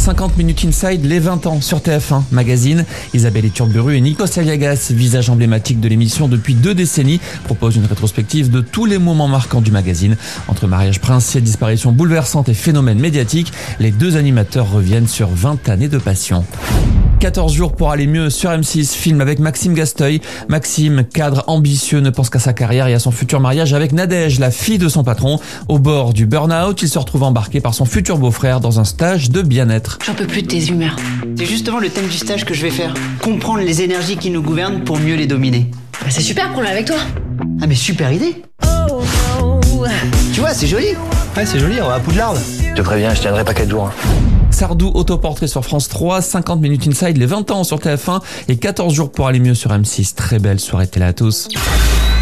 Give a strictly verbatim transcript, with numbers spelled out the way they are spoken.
cinquante minutes inside, les vingt ans sur T F un Magazine. Isabelle Iturburu et Nikos Aliagas, visage emblématique de l'émission depuis deux décennies, proposent une rétrospective de tous les moments marquants du magazine. Entre mariage princier, disparitions bouleversantes et phénomènes médiatiques, les deux animateurs reviennent sur vingt années de passion. quatorze jours pour aller mieux sur M six, film avec Maxime Gasteuil. Maxime, cadre ambitieux, ne pense qu'à sa carrière et à son futur mariage avec Nadège, la fille de son patron. Au bord du burn-out, il se retrouve embarqué par son futur beau-frère dans un stage de bien-être. J'en peux plus de tes humeurs. C'est justement le thème du stage que je vais faire. Comprendre les énergies qui nous gouvernent pour mieux les dominer. Bah, c'est super, prends-le avec toi. Ah mais super idée. Oh no. Tu vois, c'est joli. Ouais, c'est joli, on va à Poudlard. Je te préviens, je tiendrai pas quatre jours. Hein. Sardou, autoportrait sur France trois, cinquante minutes inside, les vingt ans sur T F un et quatorze jours pour aller mieux sur M six. Très belle soirée télé à tous.